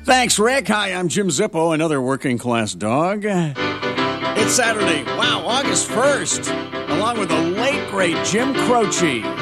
Thanks, Rick. Hi, I'm Jim Zippo, another working class dog. It's Saturday. Wow, August 1st. Along with the late, great Jim Croce.